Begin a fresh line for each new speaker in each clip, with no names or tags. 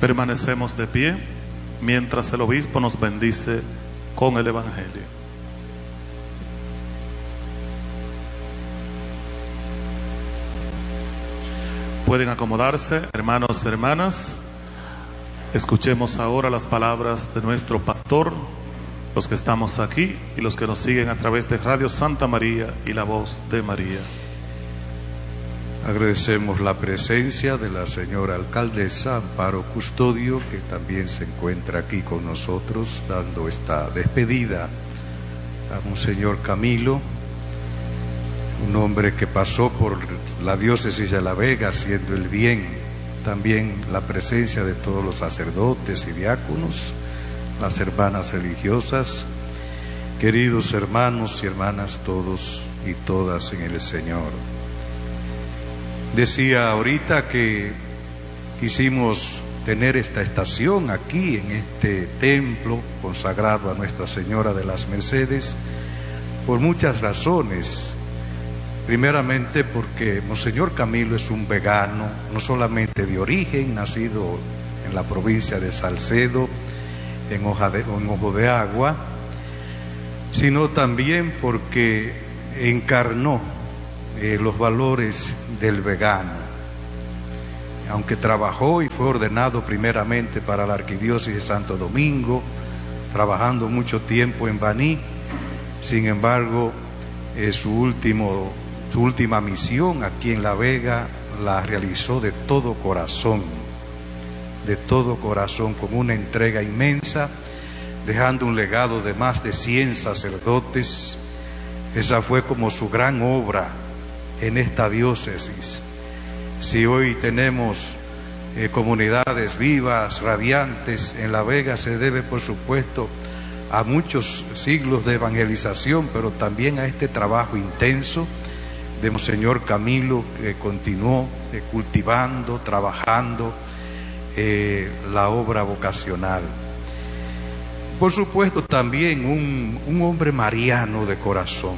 Permanecemos de pie mientras el obispo nos bendice con el Evangelio. Pueden acomodarse, hermanos y hermanas. Escuchemos ahora las palabras de nuestro pastor, los que estamos aquí y los que nos siguen a través de Radio Santa María y La Voz de María.
Agradecemos la presencia de la señora alcaldesa Amparo Custodio, que también se encuentra aquí con nosotros dando esta despedida a Monseñor Camilo, un hombre que pasó por la diócesis de La Vega haciendo el bien. También la presencia de todos los sacerdotes y diáconos, las hermanas religiosas, queridos hermanos y hermanas todos y todas en el Señor. Decía ahorita que quisimos tener esta estación aquí en este templo consagrado a Nuestra Señora de las Mercedes por muchas razones. Primeramente porque Monseñor Camilo es un vegano, no solamente de origen, nacido en la provincia de Salcedo, en Ojo de Agua, sino también porque encarnó los valores del vegano. Aunque trabajó y fue ordenado primeramente para la Arquidiócesis de Santo Domingo, trabajando mucho tiempo en Baní, sin embargo, su última misión aquí en La Vega la realizó de todo corazón, con una entrega inmensa, dejando un legado de más de 100 sacerdotes. Esa fue como su gran obra en esta diócesis. Si hoy tenemos comunidades vivas, radiantes en La Vega, se debe por supuesto a muchos siglos de evangelización, pero también a este trabajo intenso de Monseñor Camilo, que continuó cultivando, trabajando la obra vocacional. Por supuesto también un hombre mariano de corazón,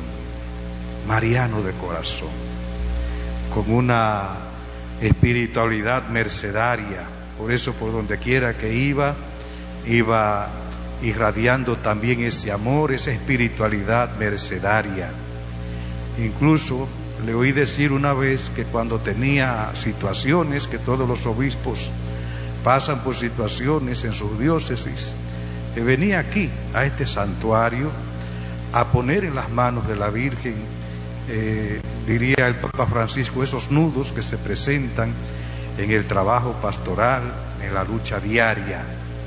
con una espiritualidad mercedaria. Por eso por donde quiera que iba irradiando también ese amor, esa espiritualidad mercedaria. Incluso le oí decir una vez que cuando tenía situaciones, que todos los obispos pasan por situaciones en sus diócesis, que venía aquí a este santuario a poner en las manos de la Virgen, diría el Papa Francisco, esos nudos que se presentan en el trabajo pastoral, en la lucha diaria.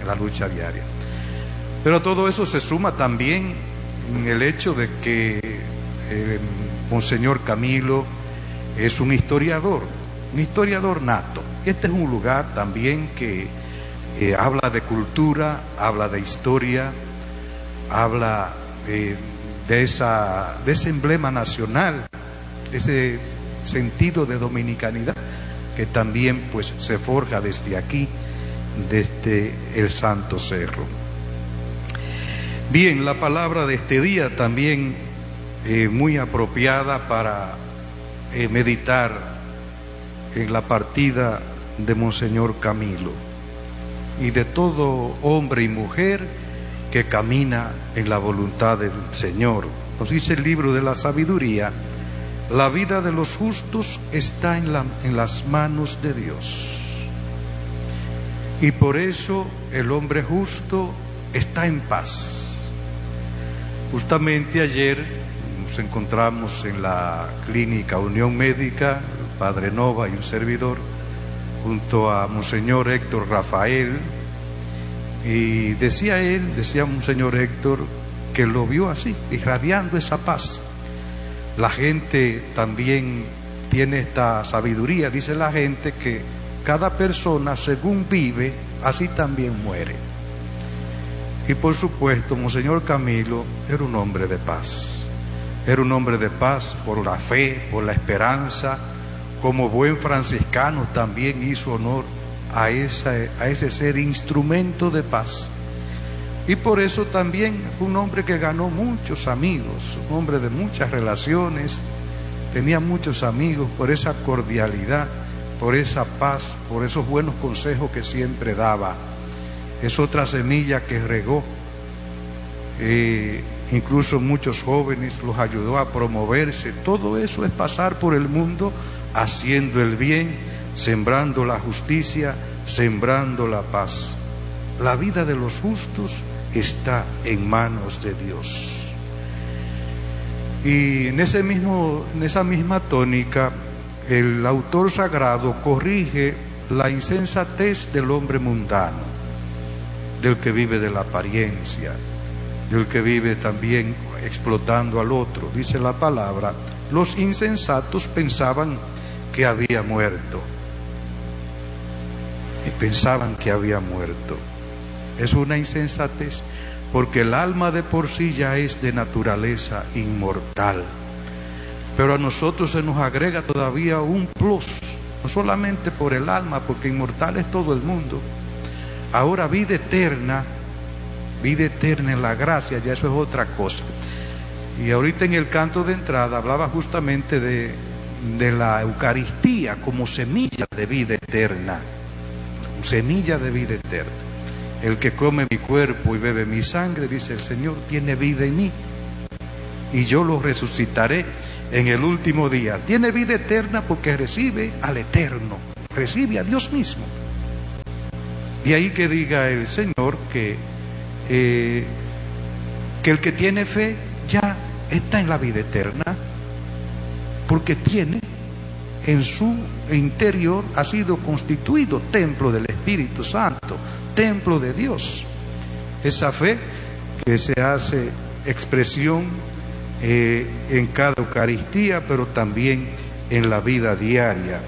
Pero todo eso se suma también en el hecho de que Monseñor Camilo es un historiador nato. Este es un lugar también que habla de cultura, habla de historia, habla de ese emblema nacional, ese sentido de dominicanidad que también pues se forja desde aquí, desde el Santo Cerro. Bien, la palabra de este día también muy apropiada para meditar en la partida de Monseñor Camilo y de todo hombre y mujer que camina en la voluntad del Señor. Nos dice el libro de la sabiduría: la vida de los justos está en las manos de Dios, y por eso el hombre justo está en paz. Justamente ayer nos encontramos en la clínica Unión Médica, el Padre Nova y un servidor, junto a Monseñor Héctor Rafael, y decía Monseñor Héctor que lo vio así, irradiando esa paz. La gente también tiene esta sabiduría, dice la gente, que cada persona según vive, así también muere. Y por supuesto, Monseñor Camilo era un hombre de paz. Era un hombre de paz por la fe, por la esperanza. Como buen franciscano también hizo honor a ese ser instrumento de paz. Y por eso también fue un hombre que ganó muchos amigos, un hombre de muchas relaciones, tenía muchos amigos por esa cordialidad por esa paz, por esos buenos consejos que siempre daba. Es otra semilla que regó. Incluso muchos jóvenes los ayudó a promoverse. Todo eso es pasar por el mundo haciendo el bien, sembrando la justicia, sembrando la paz. La vida de los justos está en manos de Dios. Y en esa misma tónica, el autor sagrado corrige la insensatez del hombre mundano, del que vive de la apariencia, del que vive también explotando al otro. Dice la palabra: los insensatos pensaban que había muerto. Y pensaban que había muerto. Es una insensatez, porque el alma de por sí ya es de naturaleza inmortal. Pero a nosotros se nos agrega todavía un plus, no solamente por el alma, porque inmortal es todo el mundo. Ahora vida eterna en la gracia, ya eso es otra cosa. Y ahorita en el canto de entrada hablaba justamente de la Eucaristía como semilla de vida eterna. Semilla de vida eterna. El que come mi cuerpo y bebe mi sangre, dice el Señor, tiene vida en mí, y yo lo resucitaré en el último día. Tiene vida eterna porque recibe al Eterno, recibe a Dios mismo. De ahí que diga el Señor que el que tiene fe ya está en la vida eterna, porque tiene en su interior, ha sido constituido templo del Espíritu Santo, templo de Dios. Esa fe que se hace expresión en cada Eucaristía, pero también en la vida diaria.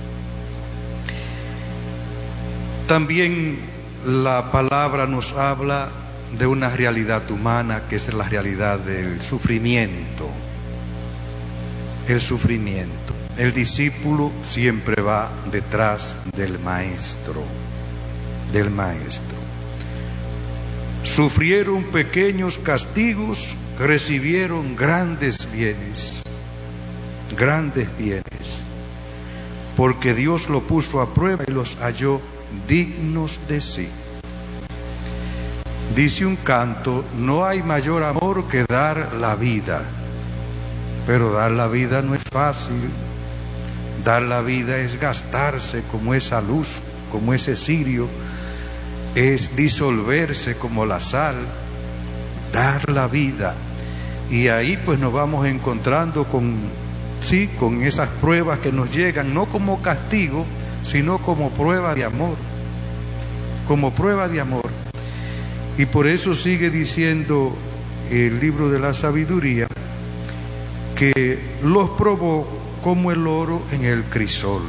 También la palabra nos habla de una realidad humana, que es la realidad del sufrimiento. El sufrimiento. El discípulo siempre va detrás del maestro. Del maestro. Sufrieron pequeños castigos, recibieron grandes bienes, porque Dios lo puso a prueba y los halló dignos de sí. Dice un canto: no hay mayor amor que dar la vida. Pero dar la vida no es fácil. Dar la vida es gastarse como esa luz, como ese cirio, es disolverse como la sal, dar la vida. Y ahí pues nos vamos encontrando con esas pruebas que nos llegan, no como castigo, sino como prueba de amor, como prueba de amor. Y por eso sigue diciendo el libro de la sabiduría que los probó como el oro en el crisol.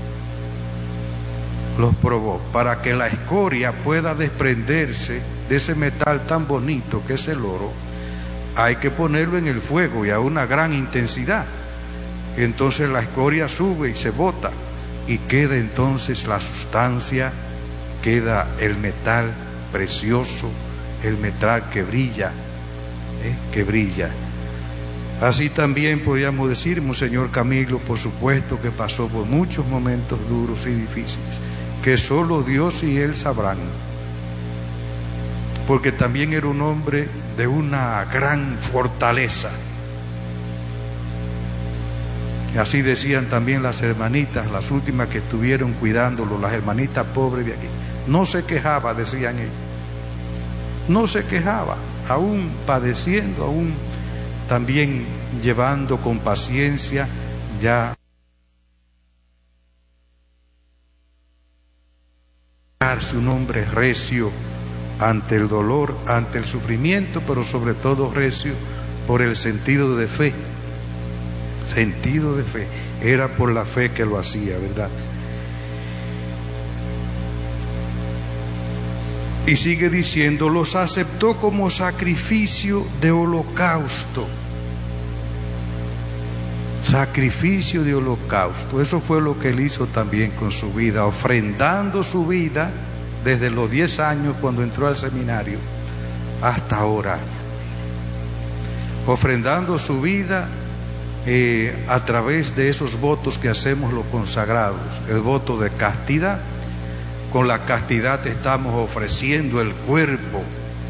Los probó para que la escoria pueda desprenderse de ese metal tan bonito que es el oro. Hay que ponerlo en el fuego y a una gran intensidad. Entonces la escoria sube y se bota y queda entonces la sustancia, queda el metal precioso, el metal que brilla, que brilla. Así también podríamos decir, Monseñor Camilo, por supuesto que pasó por muchos momentos duros y difíciles, que solo Dios y Él sabrán, porque también era un hombre de una gran fortaleza. Y así decían también las hermanitas, las últimas que estuvieron cuidándolo, las hermanitas pobres de aquí. No se quejaba, decían ellos. No se quejaba, aún padeciendo, aún también llevando con paciencia ya un hombre recio ante el dolor, ante el sufrimiento, pero sobre todo recio por el sentido de fe. Sentido de fe. Era por la fe que lo hacía, ¿verdad? Y sigue diciendo, los aceptó como sacrificio de holocausto. Sacrificio de holocausto. Eso fue lo que él hizo también con su vida, ofrendando su vida desde los 10 años cuando entró al seminario hasta ahora. Ofrendando su vida a través de esos votos que hacemos los consagrados, el voto de castidad. Con la castidad estamos ofreciendo el cuerpo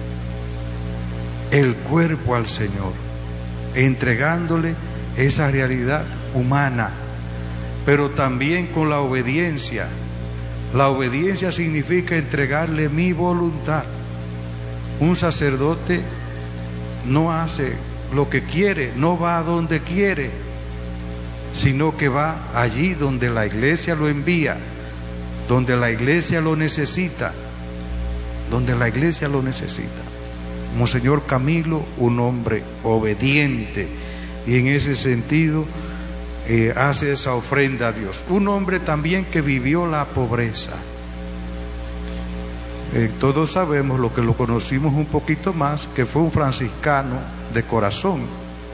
al Señor, entregándole esa realidad humana, pero también con la obediencia. La obediencia significa entregarle mi voluntad. Un sacerdote no hace lo que quiere, no va a donde quiere, sino que va allí donde la iglesia lo envía, donde la iglesia lo necesita, Monseñor Camilo, un hombre obediente, y en ese sentido hace esa ofrenda a Dios. Un hombre también que vivió la pobreza. Todos sabemos, lo que lo conocimos un poquito más, que fue un franciscano de corazón.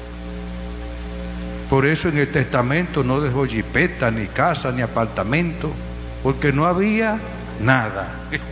Por eso en el testamento no dejó jipeta, ni casa, ni apartamento, porque no había nada.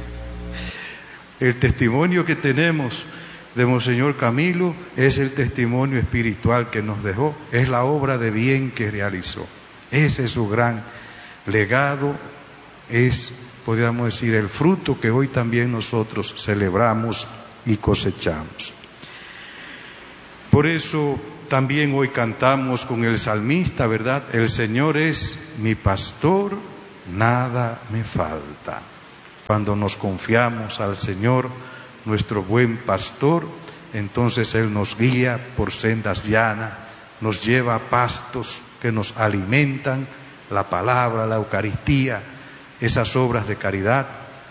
El testimonio que tenemos de Monseñor Camilo es el testimonio espiritual que nos dejó, es la obra de bien que realizó. Ese es su gran legado, es, podríamos decir, el fruto que hoy también nosotros celebramos y cosechamos. Por eso también hoy cantamos con el salmista, ¿verdad? El Señor es mi pastor, nada me falta. Cuando nos confiamos al Señor, nuestro buen pastor, entonces Él nos guía por sendas llanas, nos lleva a pastos que nos alimentan, la palabra, la Eucaristía, esas obras de caridad,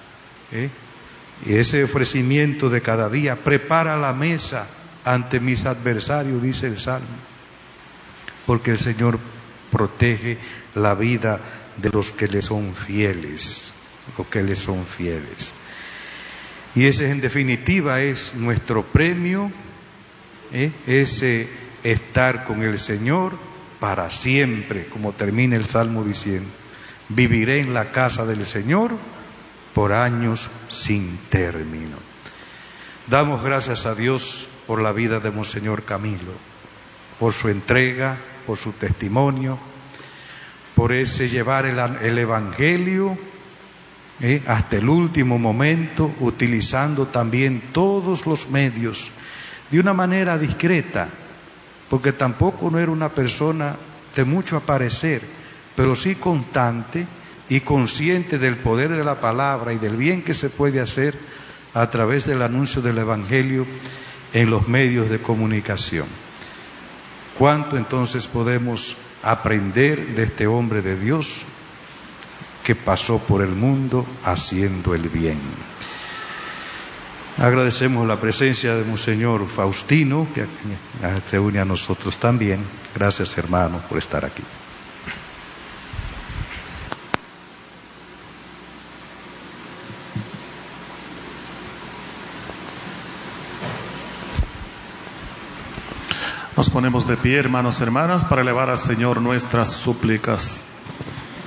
y ese ofrecimiento de cada día. Prepara la mesa ante mis adversarios, dice el Salmo, porque el Señor protege la vida de los que le son fieles, Y ese, en definitiva, es nuestro premio, ese estar con el Señor para siempre, como termina el Salmo diciendo: viviré en la casa del Señor por años sin término. Damos gracias a Dios por la vida de Monseñor Camilo, por su entrega, por su testimonio, por ese llevar el Evangelio hasta el último momento, utilizando también todos los medios de una manera discreta, porque tampoco no era una persona de mucho aparecer, pero sí constante y consciente del poder de la palabra y del bien que se puede hacer a través del anuncio del Evangelio en los medios de comunicación. ¿Cuánto entonces podemos aprender de este hombre de Dios que pasó por el mundo haciendo el bien? Agradecemos la presencia de Monseñor Faustino, que se une a nosotros también. Gracias, hermanos, por estar aquí.
Nos ponemos de pie, hermanos y hermanas, para elevar al Señor nuestras súplicas.